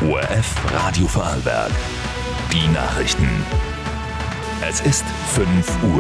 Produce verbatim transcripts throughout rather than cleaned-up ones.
O R F Radio Vorarlberg. Die Nachrichten. Es ist fünf Uhr.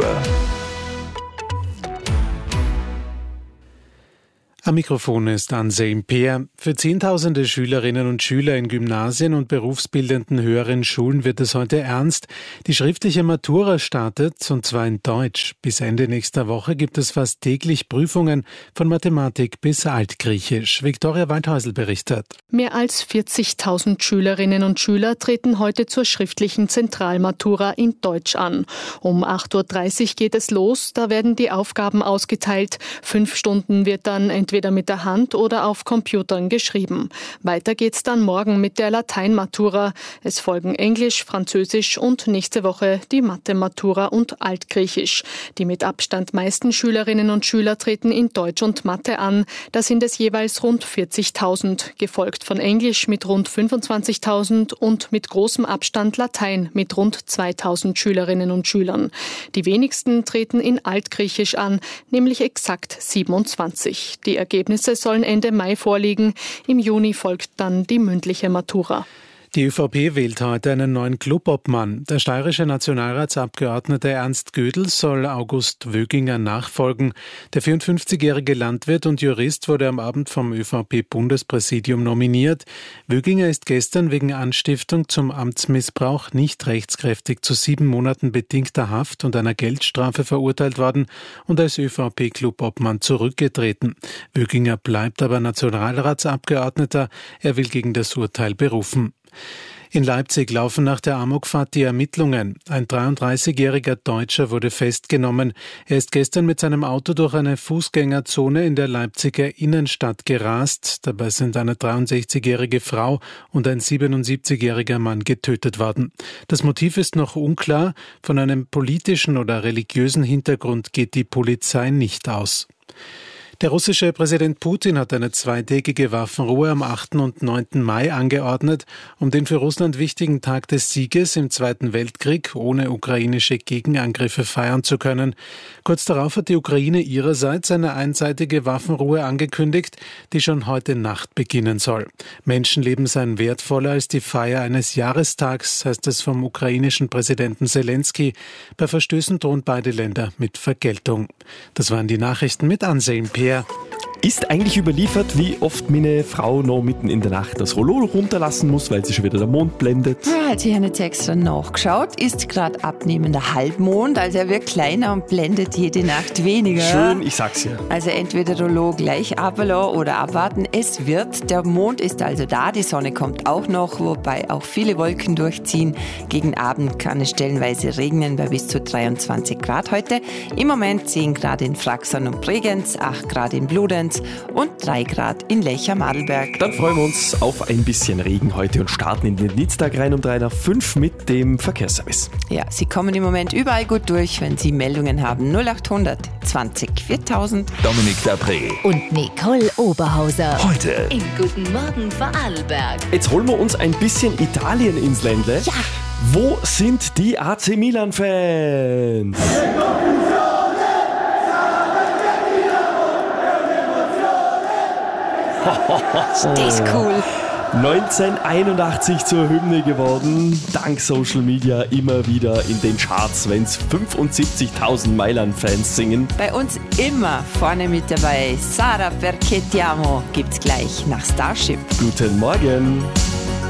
Am Mikrofon ist Anselm Peer. Für Zehntausende Schülerinnen und Schüler in Gymnasien und berufsbildenden höheren Schulen wird es heute ernst. Die schriftliche Matura startet, und zwar in Deutsch. Bis Ende nächster Woche gibt es fast täglich Prüfungen von Mathematik bis Altgriechisch. Viktoria Waldhäusl berichtet. Mehr als vierzigtausend Schülerinnen und Schüler treten heute zur schriftlichen Zentralmatura in Deutsch an. Um acht Uhr dreißig geht es los, da werden die Aufgaben ausgeteilt. Fünf Stunden wird dann entweder entweder mit der Hand oder auf Computern geschrieben. Weiter geht's dann morgen mit der Lateinmatura. Es folgen Englisch, Französisch und nächste Woche die Mathe-Matura und Altgriechisch. Die mit Abstand meisten Schülerinnen und Schüler treten in Deutsch und Mathe an. Da sind es jeweils rund vierzigtausend, gefolgt von Englisch mit rund fünfundzwanzigtausend und mit großem Abstand Latein mit rund zweitausend Schülerinnen und Schülern. Die wenigsten treten in Altgriechisch an, nämlich exakt siebenundzwanzig. Die Ergebnisse sollen Ende Mai vorliegen. Im Juni folgt dann die mündliche Matura. Die ÖVP wählt heute einen neuen Clubobmann. Der steirische Nationalratsabgeordnete Ernst Gödel soll August Wöginger nachfolgen. Der vierundfünfzigjährige Landwirt und Jurist wurde am Abend vom ÖVP-Bundespräsidium nominiert. Wöginger ist gestern wegen Anstiftung zum Amtsmissbrauch nicht rechtskräftig zu sieben Monaten bedingter Haft und einer Geldstrafe verurteilt worden und als ÖVP-Clubobmann zurückgetreten. Wöginger bleibt aber Nationalratsabgeordneter. Er will gegen das Urteil berufen. In Leipzig laufen nach der Amokfahrt die Ermittlungen. Ein dreiunddreißigjähriger Deutscher wurde festgenommen. Er ist gestern mit seinem Auto durch eine Fußgängerzone in der Leipziger Innenstadt gerast. Dabei sind eine dreiundsechzigjährige Frau und ein siebenundsiebzigjähriger Mann getötet worden. Das Motiv ist noch unklar. Von einem politischen oder religiösen Hintergrund geht die Polizei nicht aus. Der russische Präsident Putin hat eine zweitägige Waffenruhe am achten und neunten Mai angeordnet, um den für Russland wichtigen Tag des Sieges im Zweiten Weltkrieg ohne ukrainische Gegenangriffe feiern zu können. Kurz darauf hat die Ukraine ihrerseits eine einseitige Waffenruhe angekündigt, die schon heute Nacht beginnen soll. Menschenleben seien wertvoller als die Feier eines Jahrestags, heißt es vom ukrainischen Präsidenten Zelensky. Bei Verstößen drohen beide Länder mit Vergeltung. Das waren die Nachrichten mit Anselm Peer. Ist eigentlich überliefert, wie oft meine Frau noch mitten in der Nacht das Rollo runterlassen muss, weil sie schon wieder der Mond blendet? Ja, hat sich eine extra nachgeschaut, ist gerade abnehmender Halbmond, also er wird kleiner und blendet jede Nacht weniger. Schön, ich sag's ja. Also entweder Rollo gleich ablassen oder abwarten, es wird. Der Mond ist also da, die Sonne kommt auch noch, wobei auch viele Wolken durchziehen. Gegen Abend kann es stellenweise regnen bei bis zu dreiundzwanzig Grad heute. Im Moment zehn Grad in Fraxern und Bregenz, acht Grad in Bludenz und drei Grad in Lech-am-Adelberg. Dann freuen wir uns auf ein bisschen Regen heute und starten in den Dienstag rein um drei nach fünf mit dem Verkehrsservice. Ja, Sie kommen im Moment überall gut durch, wenn Sie Meldungen haben. null achthundert zwanzig viertausend. Dominik Dapré und Nicole Oberhauser. Heute im Guten Morgen Vorarlberg. Jetzt holen wir uns ein bisschen Italien ins Ländle. Ja. Wo sind die A C Milan-Fans? Das ist cool. neunzehnhunderteinundachtzig zur Hymne geworden, dank Social Media immer wieder in den Charts, wenn es fünfundsiebzigtausend Mailand-Fans singen. Bei uns immer vorne mit dabei. Sara perché ti amo gibt's gleich nach Starship. Guten Morgen.